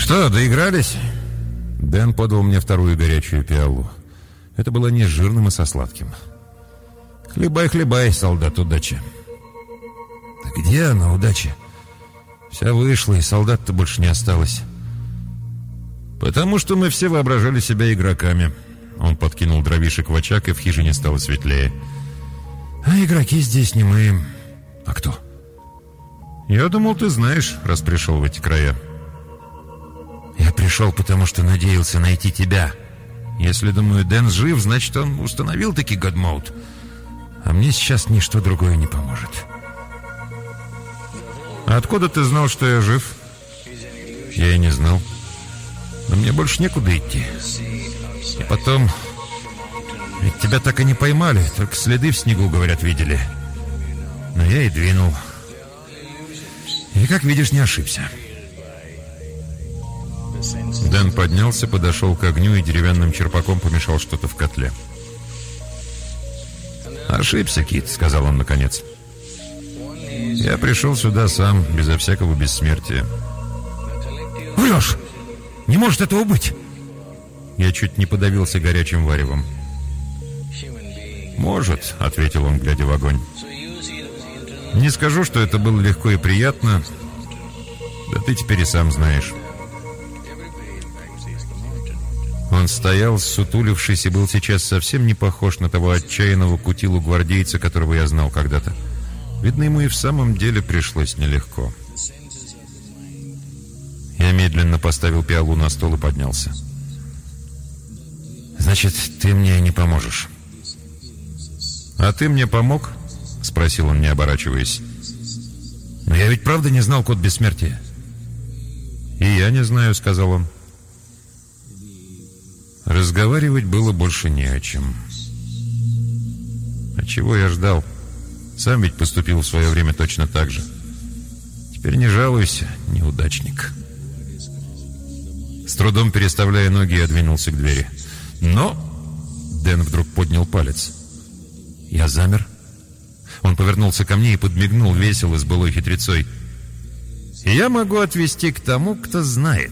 что, доигрались?» Дэн подал мне вторую горячую пиалу. Это было не с жирным, а со сладким. «Хлебай, хлебай, солдат, удачи!» «Да где она, удача?» «Вся вышла, и солдат-то больше не осталось». «Потому что мы все воображали себя игроками». Он подкинул дровишек в очаг, и в хижине стало светлее. «А игроки здесь не мы. А кто?» «Я думал, ты знаешь, раз пришел в эти края». «Я пришел, потому что надеялся найти тебя. Если, думаю, Дэн жив, значит, он установил-таки Godmode. А мне сейчас ничто другое не поможет». «А откуда ты знал, что я жив?» «Я и не знал. Но мне больше некуда идти. И потом... Ведь тебя так и не поймали, только следы в снегу, говорят, видели. Но я и двинул. И, как видишь, не ошибся». Дэн поднялся, подошел к огню и деревянным черпаком помешал что-то в котле. «Ошибся, Кит», — сказал он наконец. «Я пришел сюда сам, безо всякого бессмертия». «Врешь! Не может этого быть!» Я чуть не подавился горячим варевом. «Может», — ответил он, глядя в огонь. «Не скажу, что это было легко и приятно. Да ты теперь и сам знаешь». Он стоял, ссутулившись, и был сейчас совсем не похож на того отчаянного кутилу-гвардейца, которого я знал когда-то. Видно, ему и в самом деле пришлось нелегко. Я медленно поставил пиалу на стол и поднялся. «Значит, ты мне не поможешь?» «А ты мне помог?» — спросил он, не оборачиваясь. «Но я ведь правда не знал код бессмертия». «И я не знаю», — сказал он. Разговаривать было больше не о чем. А чего я ждал? Сам ведь поступил в свое время точно так же. Теперь не жалуйся, неудачник. С трудом переставляя ноги, я двинулся к двери. Но... Дэн вдруг поднял палец. Я замер. Он повернулся ко мне и подмигнул весело с былой хитрецой. «Я могу отвести к тому, кто знает».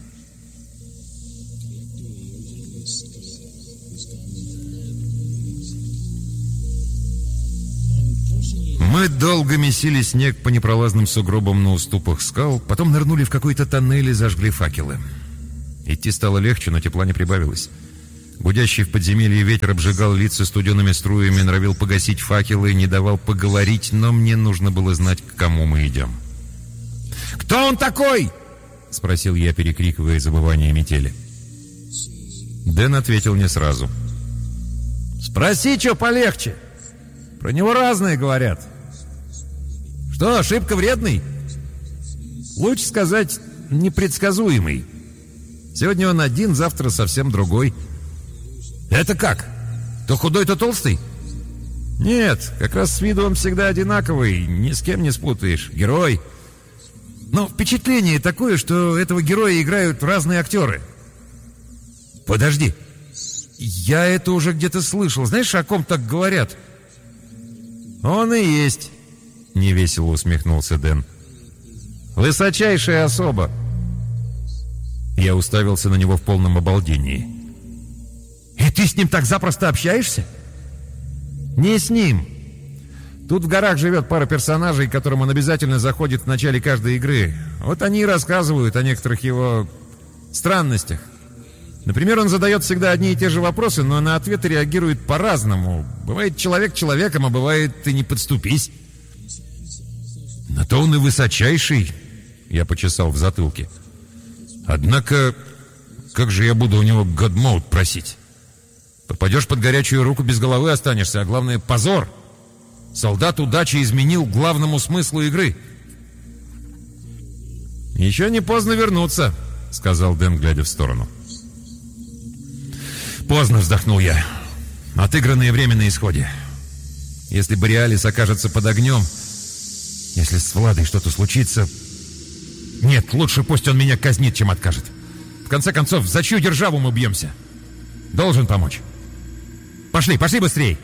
Мы долго месили снег по непролазным сугробам на уступах скал, потом нырнули в какой-то тоннель и зажгли факелы. Идти стало легче, но тепла не прибавилось. Гудящий в подземелье ветер обжигал лица студеными струями, норовил погасить факелы, не давал поговорить, но мне нужно было знать, к кому мы идем. «Кто он такой?» — спросил я, перекрикивая забывание метели. Дэн ответил не сразу. «Спроси, что полегче. Про него разные говорят». «Что, ошибка вредный?» «Лучше сказать, непредсказуемый. Сегодня он один, завтра совсем другой». «Это как? То худой, то толстый?» «Нет, как раз с виду он всегда одинаковый, ни с кем не спутаешь. Герой. Но впечатление такое, что этого героя играют разные актеры». «Подожди. Я это уже где-то слышал. Знаешь, о ком так говорят?» «Он и есть», — невесело усмехнулся Дэн. «Высочайшая особа». Я уставился на него в полном обалдении. «И ты с ним так запросто общаешься?» «Не с ним. Тут в горах живет пара персонажей, к которым он обязательно заходит в начале каждой игры. Вот они и рассказывают о некоторых его странностях. Например, он задает всегда одни и те же вопросы, но на ответы реагирует по-разному. Бывает человек человеком, а бывает и не подступись». «На то он и высочайший», — я почесал в затылке. «Однако, как же я буду у него Godmode просить? Попадешь под горячую руку, без головы останешься, а главное — позор. Солдат удачи изменил главному смыслу игры». «Еще не поздно вернуться», — сказал Дэн, глядя в сторону. «Поздно», — вздохнул я. «Отыгранное время на исходе. Если Бореалис окажется под огнем, если с Владой что-то случится... Нет, лучше пусть он меня казнит, чем откажет. В конце концов, за чью державу мы бьемся? Должен помочь. Пошли, пошли быстрей!»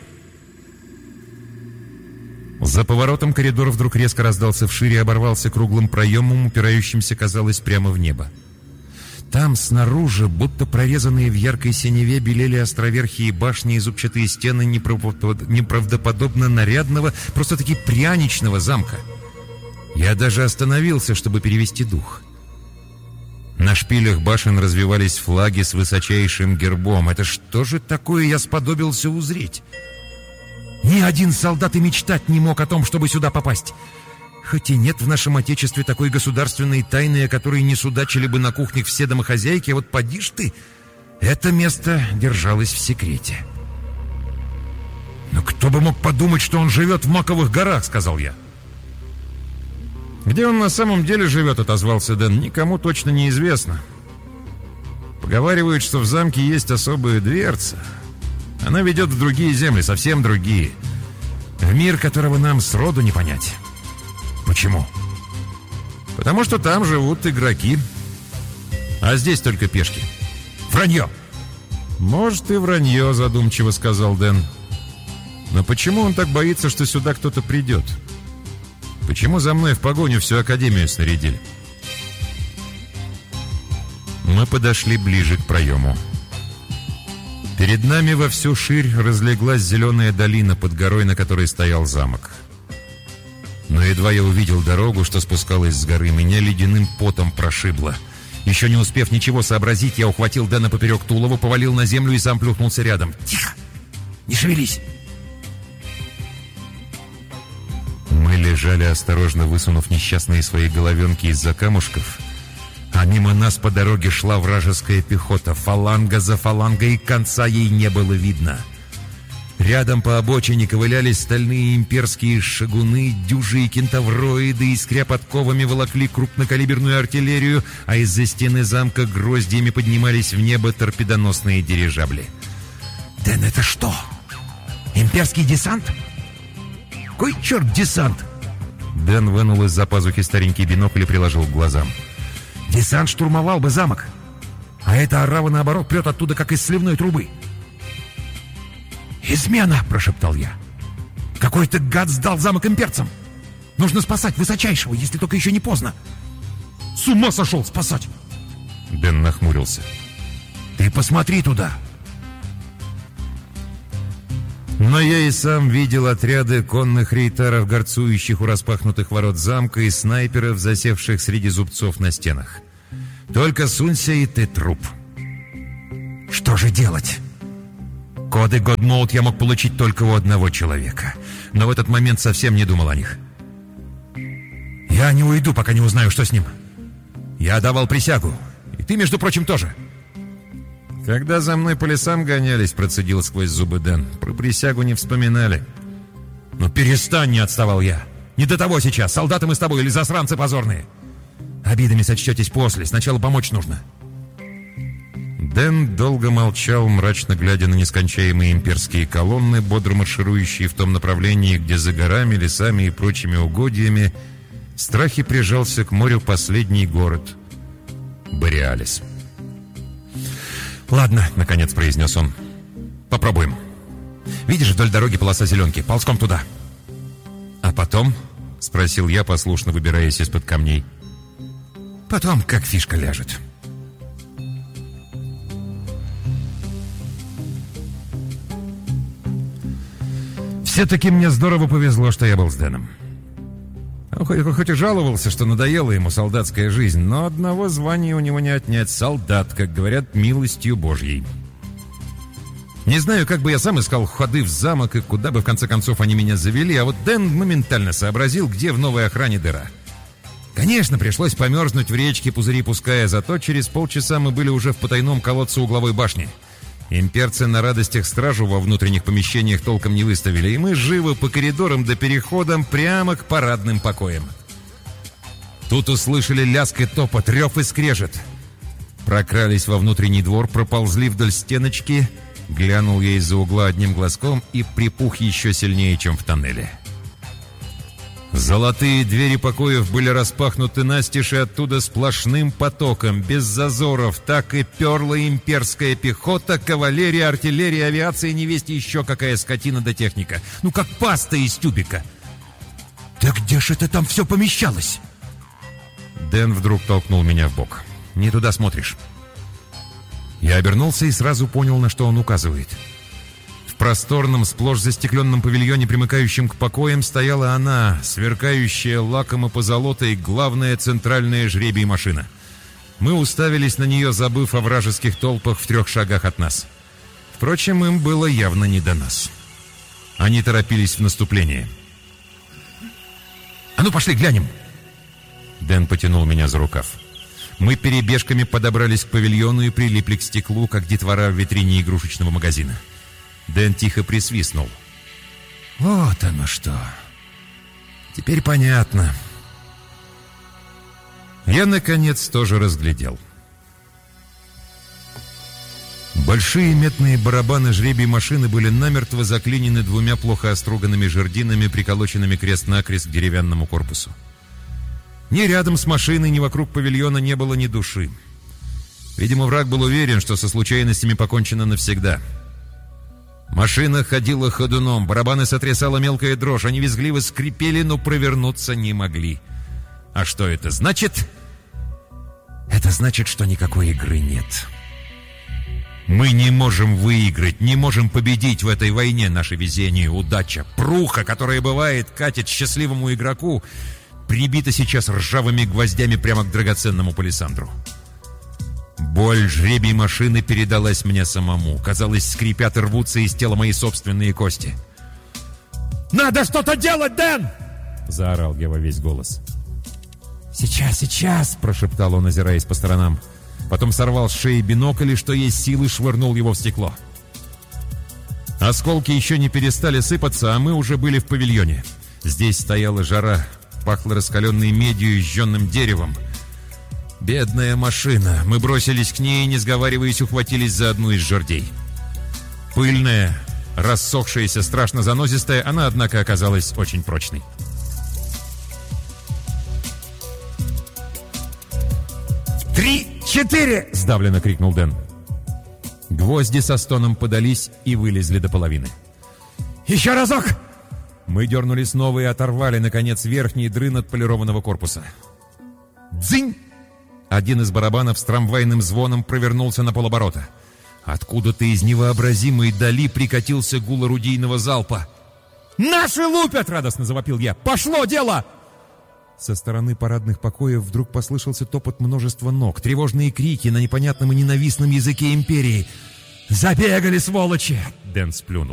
За поворотом коридор вдруг резко раздался вширь и оборвался круглым проемом, упирающимся, казалось, прямо в небо. Там снаружи, будто прорезанные в яркой синеве, белели островерхи и башни и зубчатые стены неправдоподобно нарядного, просто-таки пряничного замка. Я даже остановился, чтобы перевести дух. На шпилях башен развивались флаги с высочайшим гербом. Это что же такое я сподобился узреть? Ни один солдат и мечтать не мог о том, чтобы сюда попасть. Хоть и нет в нашем Отечестве такой государственной тайны, о которой не судачили бы на кухнях все домохозяйки, а вот поди ж ты, это место держалось в секрете. «Но кто бы мог подумать, что он живет в Маковых горах», — сказал я. «Где он на самом деле живет?» — отозвался Дэн. «Никому точно неизвестно. Поговаривают, что в замке есть особая дверца. Она ведет в другие земли, совсем другие. В мир, которого нам сроду не понять». «Почему?» «Потому что там живут игроки, а здесь только пешки». «Вранье!» «Может, и вранье», — задумчиво сказал Дэн. «Но почему он так боится, что сюда кто-то придет? Почему за мной в погоню всю академию снарядили?» Мы подошли ближе к проему. Перед нами во всю ширь разлеглась зеленая долина под горой, на которой стоял замок. Но едва я увидел дорогу, что спускалась с горы, меня ледяным потом прошибло. Еще не успев ничего сообразить, я ухватил Дэна поперек тулова, повалил на землю и сам плюхнулся рядом. «Тихо! Не шевелись!» Мы лежали, осторожно высунув несчастные свои головенки из-за камушков, а мимо нас по дороге шла вражеская пехота, фаланга за фалангой, и конца ей не было видно. Рядом по обочине ковылялись стальные имперские шагуны, дюжи и кентавроиды, искря подковами волокли крупнокалиберную артиллерию, а из-за стены замка гроздьями поднимались в небо торпедоносные дирижабли. «Дэн, это что? Имперский десант? Кой черт десант?» Дэн вынул из-за пазухи старенький бинокль и приложил к глазам. «Десант штурмовал бы замок, а эта орава, наоборот, прет оттуда, как из сливной трубы». «Измена!» — прошептал я. «Какой-то гад сдал замок имперцам! Нужно спасать высочайшего, если только еще не поздно!» «С ума сошел спасать!» Дэн нахмурился. «Ты посмотри туда!» Но я и сам видел отряды конных рейтаров, горцующих у распахнутых ворот замка, и снайперов, засевших среди зубцов на стенах. Только сунься, и ты труп. Что же делать? Коды Годмоут я мог получить только у одного человека, но в этот момент совсем не думал о них. «Я не уйду, пока не узнаю, что с ним. Я давал присягу, и ты, между прочим, тоже». «Когда за мной по лесам гонялись», — процедил сквозь зубы Дэн, — «про присягу не вспоминали». «Ну перестань», — не отставал я. «Не до того сейчас. Солдаты мы с тобой или засранцы позорные? Обидами сочтетесь после. Сначала помочь нужно». Дэн долго молчал, мрачно глядя на нескончаемые имперские колонны, бодро марширующие в том направлении, где за горами, лесами и прочими угодьями в страхе прижался к морю последний город — Бореалис. «Ладно», — наконец произнес он, — «попробуем. Видишь, вдоль дороги полоса зеленки, ползком туда». «А потом?» — спросил я, послушно выбираясь из-под камней. «Потом, как фишка ляжет». Все-таки мне здорово повезло, что я был с Дэном. Он хоть и жаловался, что надоела ему солдатская жизнь, но одного звания у него не отнять. Солдат, как говорят, милостью Божьей. Не знаю, как бы я сам искал ходы в замок и куда бы в конце концов они меня завели, а вот Дэн моментально сообразил, где в новой охране дыра. Конечно, пришлось померзнуть в речке, пузыри пуская, зато через полчаса мы были уже в потайном колодце угловой башни. Имперцы на радостях стражу во внутренних помещениях толком не выставили, и мы живо по коридорам до переходам прямо к парадным покоям. Тут услышали лязг и топот, рев и скрежет. Прокрались во внутренний двор, проползли вдоль стеночки, глянул я из-за угла одним глазком и припух еще сильнее, чем в тоннеле. Золотые двери покоев были распахнуты настежь, и оттуда сплошным потоком, без зазоров, так и перла имперская пехота, кавалерия, артиллерия, авиация, невесть еще какая скотина да техника. Ну, как паста из тюбика. «Да где ж это там все помещалось?» Дэн вдруг толкнул меня в бок. «Не туда смотришь. Я обернулся и сразу понял, на что он указывает. В просторном, сплошь застекленном павильоне, примыкающем к покоям, стояла она, сверкающая лаком и позолотой, главная центральная жребий-машина. Мы уставились на нее, забыв о вражеских толпах в 3 шагах от нас. Впрочем, им было явно не до нас. Они торопились в наступление. «А ну, пошли, глянем!» Дэн потянул меня за рукав. Мы перебежками подобрались к павильону и прилипли к стеклу, как детвора в витрине игрушечного магазина. Дэн тихо присвистнул. «Вот оно что! Теперь понятно». Я, наконец, тоже разглядел. Большие медные барабаны жребий машины были намертво заклинены 2 плохо оструганными жердинами, приколоченными крест-накрест к деревянному корпусу. Ни рядом с машиной, ни вокруг павильона не было ни души. Видимо, враг был уверен, что со случайностями покончено навсегда. Машина ходила ходуном, барабаны сотрясала мелкая дрожь, они визгливо скрипели, но провернуться не могли. А что это значит? Это значит, что никакой игры нет. Мы не можем выиграть, не можем победить в этой войне. Наше везение, удача, пруха, которая бывает, катит счастливому игроку, прибита сейчас ржавыми гвоздями прямо к драгоценному палисандру. Боль жребий машины передалась мне самому. Казалось, скрипят и рвутся из тела мои собственные кости. «Надо что-то делать, Дэн!» — заорал я во весь голос. «Сейчас!» — прошептал он, озираясь по сторонам. Потом сорвал с шеи бинокль и, что есть силы, швырнул его в стекло. Осколки еще не перестали сыпаться, а мы уже были в павильоне. Здесь стояла жара, пахло раскаленной медью и жженным деревом. Бедная машина. Мы бросились к ней и, не сговариваясь, ухватились за одну из жердей. Пыльная, рассохшаяся, страшно занозистая, она, однако, оказалась очень прочной. 3, 4! — сдавленно крикнул Дэн. Гвозди со стоном подались и вылезли до половины. «Еще разок!» Мы дернули снова и оторвали, наконец, верхний дрын от полированного корпуса. «Дзынь!» Один из барабанов с трамвайным звоном провернулся на полоборота. Откуда-то из невообразимой дали прикатился гул орудийного залпа. «Наши лупят!» — радостно завопил я. «Пошло дело!» Со стороны парадных покоев вдруг послышался топот множества ног, тревожные крики на непонятном и ненавистном языке империи. «Забегали, сволочи!» — Дэн сплюнул.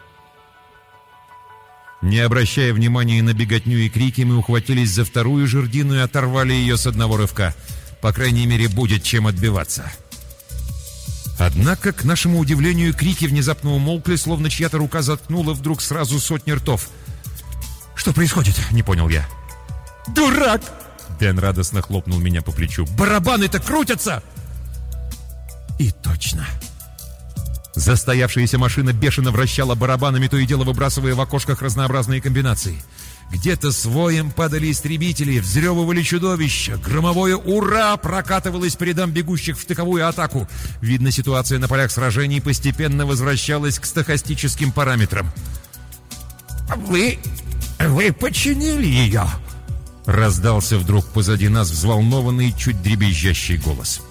Не обращая внимания на беготню и крики, мы ухватились за вторую жердину и оторвали ее с одного рывка. По крайней мере, будет чем отбиваться. Однако, к нашему удивлению, крики внезапно умолкли, словно чья-то рука заткнула вдруг сразу сотни ртов. «Что происходит?» — не понял я. «Дурак!» — Дэн радостно хлопнул меня по плечу. «Барабаны-то крутятся!» И точно. Застоявшаяся машина бешено вращала барабанами, то и дело выбрасывая в окошках разнообразные комбинации. Где-то с воем падали истребители, взрёвывали чудовища. Громовое «Ура!» прокатывалось по рядам бегущих в штыковую атаку. Видно, ситуация на полях сражений постепенно возвращалась к стохастическим параметрам. «Вы починили ее?» Раздался вдруг позади нас взволнованный, чуть дребезжащий голос.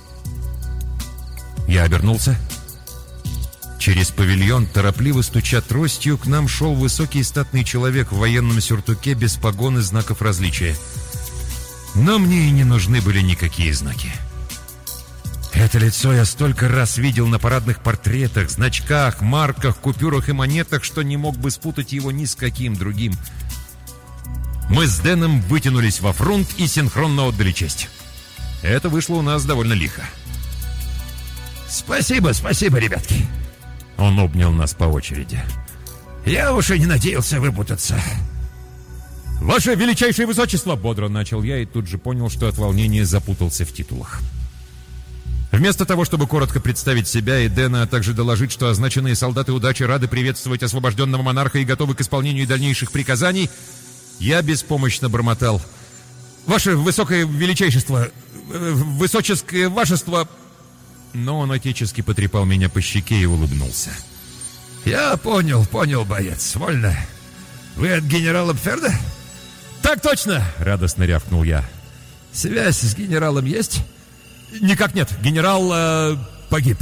Я обернулся. Через павильон, торопливо стуча тростью, к нам шел высокий статный человек в военном сюртуке без погон и знаков различия. Но мне и не нужны были никакие знаки. Это лицо я столько раз видел на парадных портретах, значках, марках, купюрах и монетах, что не мог бы спутать его ни с каким другим. Мы с Дэном вытянулись во фронт и синхронно отдали честь. Это вышло у нас довольно лихо. «Спасибо, ребятки!» Он обнял нас по очереди. «Я уж и не надеялся выпутаться». «Ваше величайшее высочество!» — бодро начал я и тут же понял, что от волнения запутался в титулах. Вместо того, чтобы коротко представить себя и Дэна, а также доложить, что означенные солдаты удачи рады приветствовать освобожденного монарха и готовы к исполнению дальнейших приказаний, я беспомощно бормотал: «Ваше высокое величайшество, высоческое вашество...» Но он отечески потрепал меня по щеке и улыбнулся. «Я понял, боец, вольно. Вы от генерала Пферда?» «Так точно!» — радостно рявкнул я. «Связь с генералом есть?» «Никак нет, генерал погиб».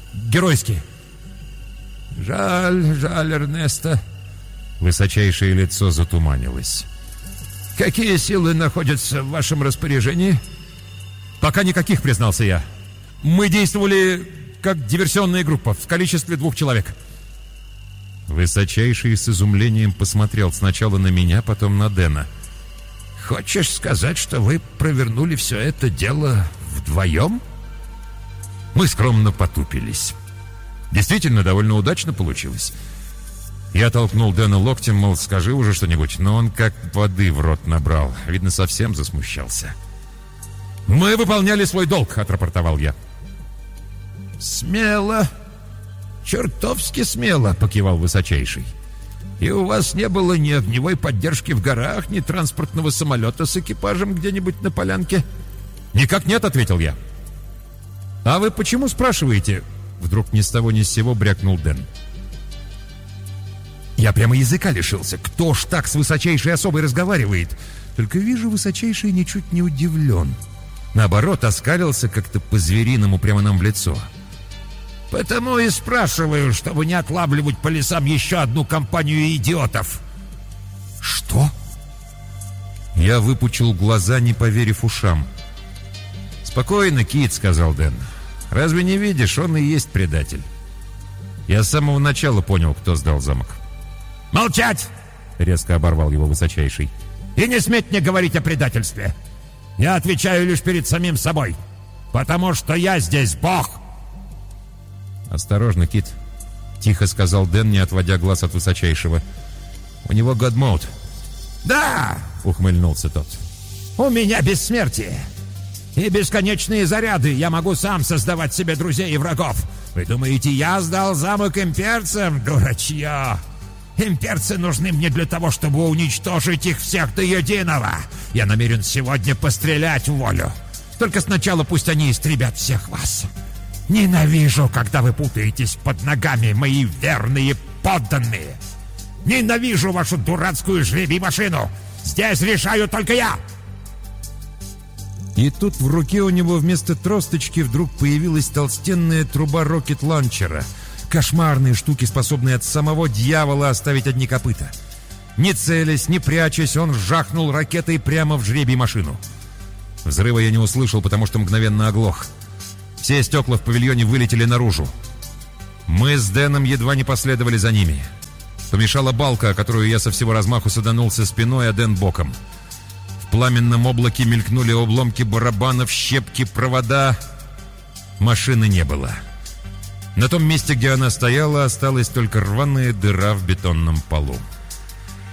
геройски. Жаль, Эрнесто. Высочайшее лицо затуманилось. Какие силы находятся в вашем распоряжении? Пока никаких, признался я. Мы действовали как диверсионная группа в количестве 2 человек. Высочайший с изумлением посмотрел сначала на меня, потом на Дэна. Хочешь сказать, что вы провернули все это дело вдвоем? Мы скромно потупились. Действительно, довольно удачно получилось. Я толкнул Дэна локтем, мол, скажи уже что-нибудь, но он как воды в рот набрал. Видно, совсем засмущался. «Мы выполняли свой долг», — отрапортовал я. «Смело, чертовски смело», — покивал Высочайший. «И у вас не было ни огневой поддержки в горах, ни транспортного самолета с экипажем где-нибудь на полянке?» «Никак нет», — ответил я. «А вы почему спрашиваете?» Вдруг ни с того ни с сего брякнул Дэн. Я прямо языка лишился. Кто ж так с Высочайшей особой разговаривает? Только вижу, Высочайший ничуть не удивлен. Наоборот, оскалился как-то по-звериному прямо нам в лицо. «Потому и спрашиваю, чтобы не отлавливать по лесам еще одну компанию идиотов». «Что?» Я выпучил глаза, не поверив ушам. «Спокойно, Кит», — сказал Дэн. «Разве не видишь, он и есть предатель. Я с самого начала понял, кто сдал замок». «Молчать!» — резко оборвал его Высочайший. «И не сметь мне говорить о предательстве. Я отвечаю лишь перед самим собой, потому что я здесь Бог». «Осторожно, Кит», — тихо сказал Дэн, не отводя глаз от Высочайшего. «У него годмоут». «Да!» — ухмыльнулся тот. «У меня бессмертие. И бесконечные заряды. Я могу сам создавать себе друзей и врагов. Вы думаете, я сдал замок имперцам? Дурачье! Имперцы нужны мне для того, чтобы уничтожить их всех до единого. Я намерен сегодня пострелять в волю. Только сначала пусть они истребят всех вас. Ненавижу, когда вы путаетесь под ногами, мои верные подданные. Ненавижу вашу дурацкую жребий-машину. Здесь решаю только я!» И тут в руке у него вместо тросточки вдруг появилась толстенная труба рокет-ланчера. Кошмарные штуки, способные от самого дьявола оставить одни копыта. Не целясь, не прячась, он жахнул ракетой прямо в жребий-машину. Взрыва я не услышал, потому что мгновенно оглох. Все стекла в павильоне вылетели наружу. Мы с Дэном едва не последовали за ними. Помешала балка, о которую я со всего размаху саданулся спиной, а Дэн боком. В пламенном облаке мелькнули обломки барабанов, щепки, провода. Машины не было. На том месте, где она стояла, осталась только рваная дыра в бетонном полу.